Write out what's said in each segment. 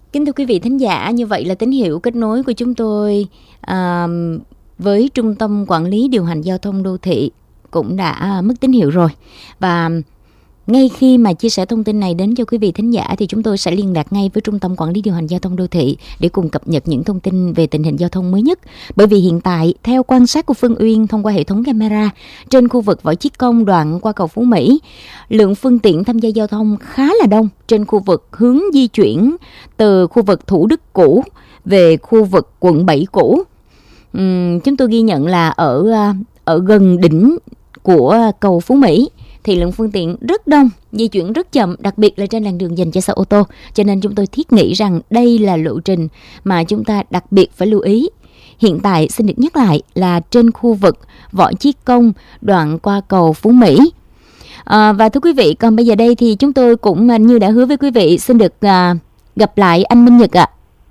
Kính thưa quý vị thính giả, như vậy là tín hiệu kết nối của chúng tôi với Trung tâm Quản lý Điều hành Giao thông Đô thị cũng đã mất tín hiệu rồi. Và ngay khi mà chia sẻ thông tin này đến cho quý vị thính giả thì chúng tôi sẽ liên lạc ngay với Trung tâm Quản lý Điều hành Giao thông Đô thị để cùng cập nhật những thông tin về tình hình giao thông mới nhất. Bởi vì hiện tại, theo quan sát của Phương Uyên thông qua hệ thống camera trên khu vực Võ Chí Công đoạn qua cầu Phú Mỹ, lượng phương tiện tham gia giao thông khá là đông trên khu vực hướng di chuyển từ khu vực Thủ Đức cũ về khu vực quận 7 cũ. Chúng tôi ghi nhận là ở gần đỉnh của cầu Phú Mỹ thì lượng phương tiện rất đông, di chuyển rất chậm, đặc biệt là trên làn đường dành cho xe ô tô. Cho nên chúng tôi thiết nghĩ rằng đây là lộ trình mà chúng ta đặc biệt phải lưu ý. Hiện tại xin được nhắc lại là trên khu vực Võ Chí Công đoạn qua cầu Phú Mỹ. Và thưa quý vị, còn bây giờ đây thì chúng tôi cũng như đã hứa với quý vị xin được gặp lại anh Minh Nhật ạ.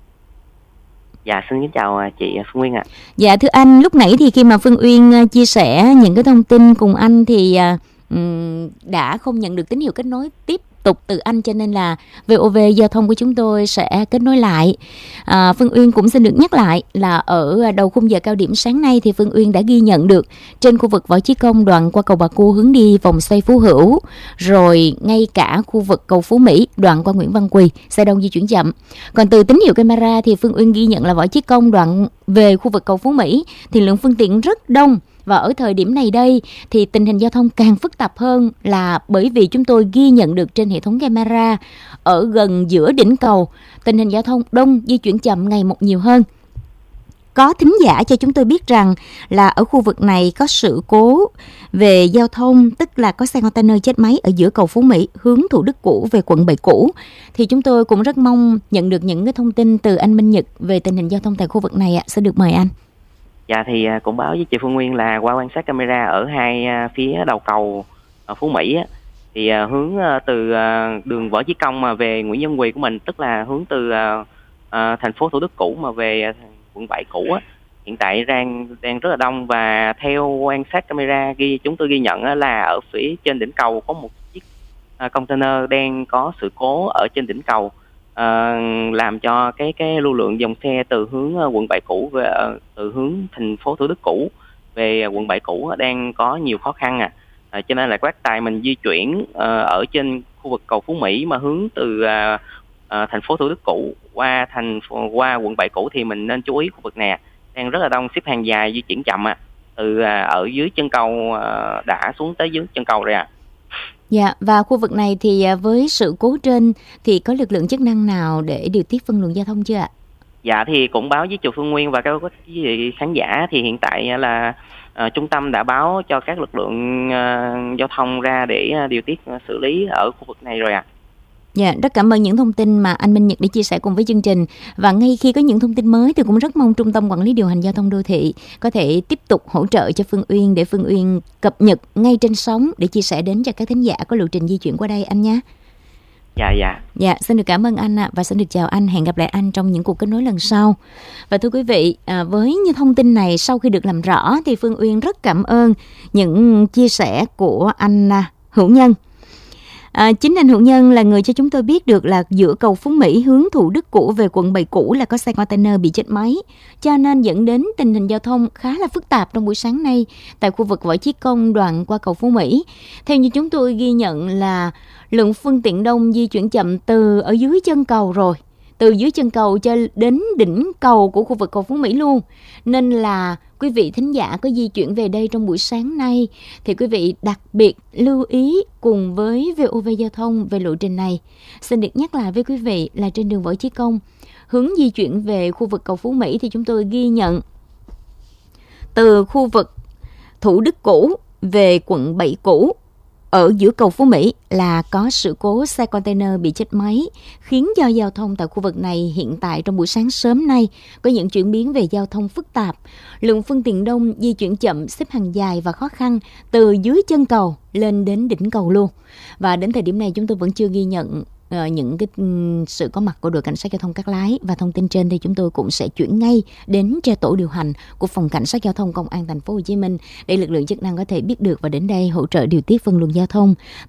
Dạ, xin kính chào chị Phương Uyên ạ. Dạ thưa anh, lúc nãy thì khi mà Phương Uyên chia sẻ những cái thông tin cùng anh thì đã không nhận được tín hiệu kết nối tiếp tục từ anh, cho nên là VOV Giao thông của chúng tôi sẽ kết nối lại. Phương Uyên cũng xin được nhắc lại là ở đầu khung giờ cao điểm sáng nay thì Phương Uyên đã ghi nhận được trên khu vực Võ Chí Công đoạn qua cầu Bà Cua hướng đi vòng xoay Phú Hữu, rồi ngay cả khu vực cầu Phú Mỹ đoạn qua Nguyễn Văn Quỳ xe đông di chuyển chậm. Còn từ tín hiệu camera thì Phương Uyên ghi nhận là Võ Chí Công đoạn về khu vực cầu Phú Mỹ thì lượng phương tiện rất đông. Và ở thời điểm này đây thì tình hình giao thông càng phức tạp hơn là bởi vì chúng tôi ghi nhận được trên hệ thống camera ở gần giữa đỉnh cầu, tình hình giao thông đông, di chuyển chậm ngày một nhiều hơn. Có thính giả cho chúng tôi biết rằng là ở khu vực này có sự cố về giao thông, tức là có xe container chết máy ở giữa cầu Phú Mỹ hướng Thủ Đức cũ về quận 7 cũ. Thì chúng tôi cũng rất mong nhận được những cái thông tin từ anh Minh Nhật về tình hình giao thông tại khu vực này ạ. Sẽ được mời anh. Dạ thì cũng báo với chị Phương Nguyên là qua quan sát camera ở hai phía đầu cầu Phú Mỹ á, thì hướng từ đường Võ Chí Công mà về Nguyễn Văn Quỳ của mình, tức là hướng từ thành phố Thủ Đức cũ mà về quận 7 cũ á, hiện tại đang rất là đông. Và theo quan sát camera chúng tôi ghi nhận là ở phía trên đỉnh cầu có một chiếc container đang có sự cố ở trên đỉnh cầu, làm cho cái lưu lượng dòng xe từ hướng quận 7 cũ về từ hướng thành phố Thủ Đức cũ về quận 7 cũ đang có nhiều khó khăn cho nên là các tài mình di chuyển ở trên khu vực cầu Phú Mỹ mà hướng từ thành phố Thủ Đức cũ qua quận 7 cũ thì mình nên chú ý khu vực này đang rất là đông, xếp hàng dài, di chuyển chậm từ ở dưới chân cầu đã xuống tới dưới chân cầu rồi Dạ, và khu vực này thì với sự cố trên thì có lực lượng chức năng nào để điều tiết phân luồng giao thông chưa ạ? Dạ thì cũng báo với chị Phương Nguyên và các quý vị khán giả thì hiện tại là trung tâm đã báo cho các lực lượng giao thông ra để điều tiết xử lý ở khu vực này rồi Dạ, rất cảm ơn những thông tin mà anh Minh Nhật đã chia sẻ cùng với chương trình. Và ngay khi có những thông tin mới thì cũng rất mong Trung tâm Quản lý Điều hành Giao thông Đô thị có thể tiếp tục hỗ trợ cho Phương Uyên để Phương Uyên cập nhật ngay trên sóng để chia sẻ đến cho các thính giả có lộ trình di chuyển qua đây anh nhé. Dạ, xin được cảm ơn anh và xin được chào anh. Hẹn gặp lại anh trong những cuộc kết nối lần sau. Và thưa quý vị, với những thông tin này sau khi được làm rõ thì Phương Uyên rất cảm ơn những chia sẻ của anh Hữu Nhân. Chính anh Hữu Nhân là người cho chúng tôi biết được là giữa cầu Phú Mỹ hướng Thủ Đức cũ về quận 7 cũ là có xe container bị chết máy, cho nên dẫn đến tình hình giao thông khá là phức tạp trong buổi sáng nay tại khu vực Võ Chí Công đoạn qua cầu Phú Mỹ. Theo như chúng tôi ghi nhận là lượng phương tiện đông di chuyển chậm từ ở dưới chân cầu rồi, từ dưới chân cầu cho đến đỉnh cầu của khu vực cầu Phú Mỹ luôn. Nên là quý vị thính giả có di chuyển về đây trong buổi sáng nay thì quý vị đặc biệt lưu ý cùng với VOV Giao thông về lộ trình này. Xin được nhắc lại với quý vị là trên đường Võ Chí Công hướng di chuyển về khu vực cầu Phú Mỹ thì chúng tôi ghi nhận từ khu vực Thủ Đức cũ về quận 7 cũ ở giữa cầu Phú Mỹ là có sự cố xe container bị chết máy, khiến cho giao thông tại khu vực này hiện tại trong buổi sáng sớm nay có những chuyển biến về giao thông phức tạp. Lượng phương tiện đông, di chuyển chậm, xếp hàng dài và khó khăn từ dưới chân cầu lên đến đỉnh cầu luôn. Và đến thời điểm này chúng tôi vẫn chưa ghi nhận những cái sự có mặt của đội cảnh sát giao thông Cát Lái, và thông tin trên thì chúng tôi cũng sẽ chuyển ngay đến cho tổ điều hành của phòng cảnh sát giao thông công an thành phố Hồ Chí Minh để lực lượng chức năng có thể biết được và đến đây hỗ trợ điều tiết phân luồng giao thông.